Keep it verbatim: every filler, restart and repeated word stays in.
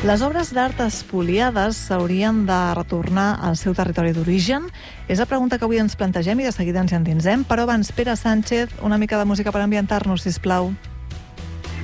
Les obres d'art espoliades s'haurien de retornar al seu territori d'origen? És la pregunta que avui ens plantegem i de seguida ens hi endinsem, però abans, Pere Sánchez, una mica de música per ambientar-nos, sisplau.